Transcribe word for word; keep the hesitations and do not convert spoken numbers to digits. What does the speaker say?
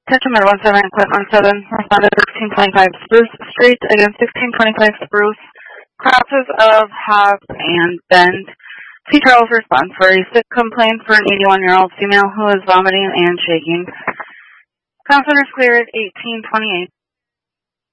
Tetramer one seven, Equipment seven, responded to sixteen twenty-five Spruce Street, again sixteen twenty-five Spruce, crosses of Hobbs and Bend. Sea Charles responds for a sick complaint for an eighty-one-year-old female who is vomiting and shaking. Comm Center is clear at eighteen twenty-eight.